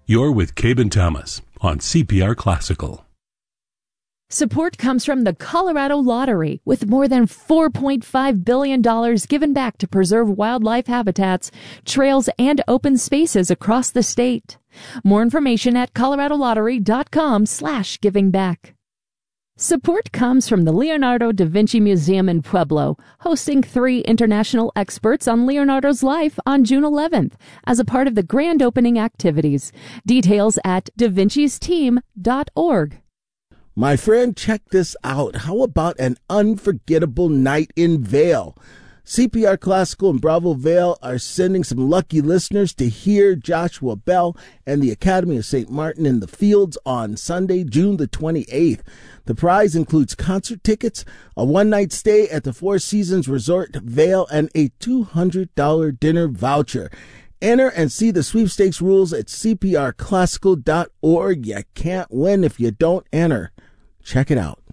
You're with Cabe Thomas on CPR Classical. Support comes from the Colorado Lottery, with more than $4.5 billion given back to preserve wildlife habitats, trails, and open spaces across the state. More information at coloradolottery.com/givingback. Support comes from the Leonardo da Vinci Museum in Pueblo, hosting 3 international experts on Leonardo's life on June 11th as a part of the grand opening activities. Details at davincisteam.org. My friend, check this out. How about an unforgettable night in Vail? CPR Classical and Bravo Vail are sending some lucky listeners to hear Joshua Bell and the Academy of St. Martin in the Fields on Sunday, June the 28th. The prize includes concert tickets, a one-night stay at the Four Seasons Resort Vail, and a $200 dinner voucher. Enter and see the sweepstakes rules at cprclassical.org. You can't win if you don't enter. Check it out.